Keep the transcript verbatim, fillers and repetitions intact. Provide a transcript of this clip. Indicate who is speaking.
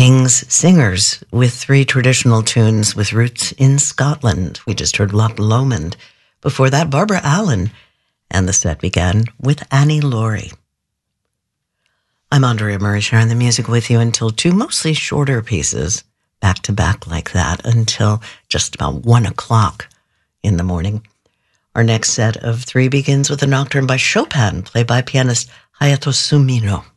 Speaker 1: King's Singers with three traditional tunes with roots in Scotland. We just heard Loch Lomond. Before that, Barbara Allen. And the set began with Annie Laurie. I'm Andrea Murray, sharing the music with you until two mostly shorter pieces, back to back like that, until just about one o'clock in the morning. Our next set of three begins with a nocturne by Chopin, played by pianist Hayato Sumino.